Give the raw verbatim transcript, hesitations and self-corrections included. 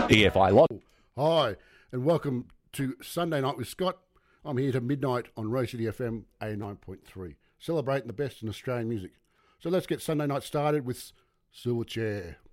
E F I Lot. Hi, and welcome to Sunday Night with Scott. I'm here to midnight on Rose City F M eighty-nine point three, celebrating the best in Australian music. So let's get Sunday night started with Silverchair.